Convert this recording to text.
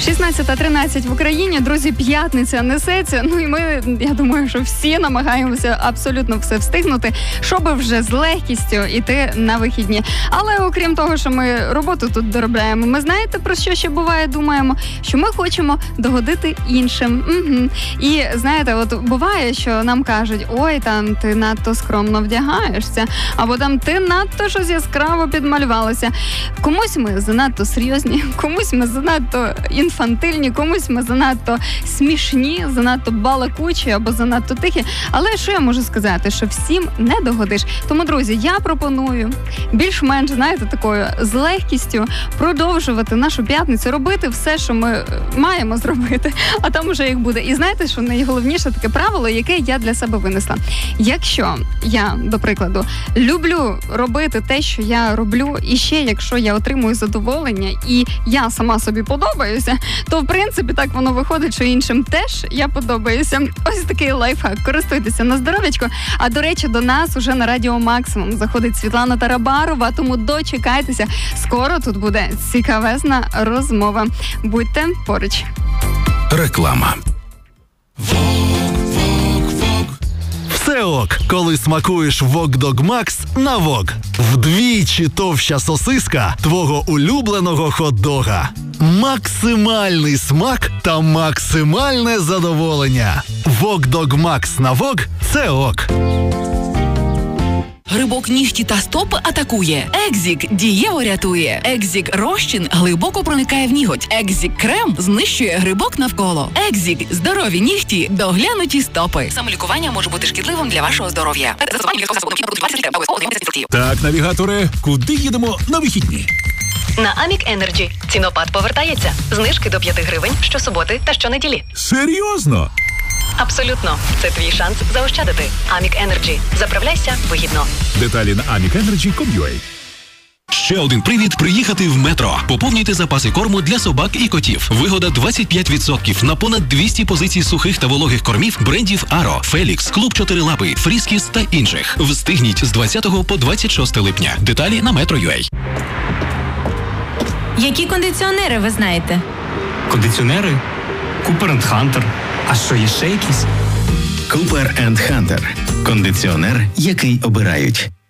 16:13 в Україні. Друзі, п'ятниця несеться. Ну і ми, я думаю, що всі намагаємося абсолютно все встигнути, щоб вже з легкістю йти на вихідні. Але окрім того, що ми роботу тут доробляємо, ми знаєте, про що ще буває, думаємо? Що ми хочемо догодити іншим. Угу. І знаєте, от буває, що нам кажуть, ой, там ти надто скромно вдягаєшся, або там ти надто щось яскраво підмалювалася. Комусь ми занадто серйозні, комусь ми занадто інфантильні, комусь ми занадто смішні, занадто балакучі або занадто тихі. Але що я можу сказати? Що всім не догодиш. Тому, друзі, я пропоную більш-менш, знаєте, такою з легкістю продовжувати нашу п'ятницю, робити все, що ми маємо зробити, а там уже як буде. І знаєте, що найголовніше таке правило, яке я для себе винесла. Якщо я, до прикладу, люблю робити те, що я роблю, і ще якщо я отримую задоволення, і я сама собі подобаюся, то, в принципі, так воно виходить, що іншим теж я подобаюся. Ось такий лайфхак. Користуйтеся на здоров'ячко. А, до речі, до нас уже на Радіо Максимум заходить Світлана Тарабарова, тому дочекайтеся. Скоро тут буде цікавезна розмова. Будьте поруч. Реклама. Все ок, коли смакуєш Вок Дог Макс на Вок. Вдвічі товща сосиска твого улюбленого хот-дога. Максимальний смак та максимальне задоволення. Вок Дог Макс на Вок – це ок. Грибок нігті та стопи атакує. Екзік дієво рятує. Екзік розчин глибоко проникає в ніготь. Екзік крем знищує грибок навколо. Екзік здорові нігті, доглянуті стопи. Самолікування може бути шкідливим для вашого здоров'я. Так, навігаторе, куди їдемо на вихідні? На Амік Енерджі. Цінопад повертається. Знижки до 5 гривень щосуботи та щонеділі. Серйозно? Абсолютно. Це твій шанс заощадити. Амік Енерджі. Заправляйся вигідно. Деталі на amicenergy.com.ua. Ще один привід приїхати в Метро. Поповнюйте запаси корму для собак і котів. Вигода 25% на понад 200 позицій сухих та вологих кормів брендів Аро, Фелікс, Клуб Чотирилапий, Фріскіс та інших. Встигніть з 20 по 26 липня. Деталі на Metro.ua. Які кондиціонери ви знаєте? Кондиціонери? Cooper & Hunter. А що, є ще якісь? Cooper & Hunter. Кондиціонер, який обирають.